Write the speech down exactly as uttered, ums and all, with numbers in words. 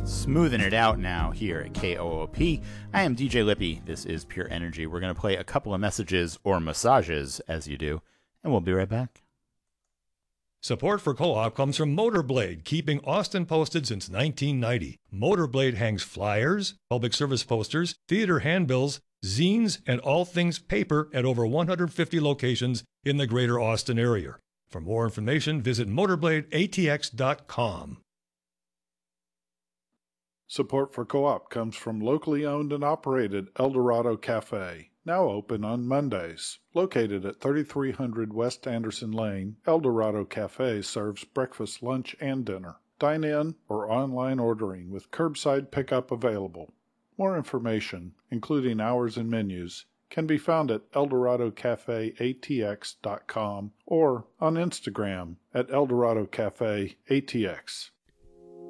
Smoothing it out now here at K O O P. I am D J Lippy. This is Pure Energy. We're going to play a couple of messages or massages, as you do, and we'll be right back. Support for Co-op comes from Motorblade, keeping Austin posted since nineteen ninety. Motorblade hangs flyers, public service posters, theater handbills, zines, and all things paper at over one hundred fifty locations in the greater Austin area. For more information, visit motorblade a t x dot com. Support for Co-op comes from locally owned and operated El Dorado Cafe, now open on Mondays. Located at thirty-three hundred West Anderson Lane, El Dorado Cafe serves breakfast, lunch, and dinner. Dine in or online ordering with curbside pickup available. More information, including hours and menus, can be found at el dorado cafe a t x dot com or on Instagram at El Dorado Cafe A T X.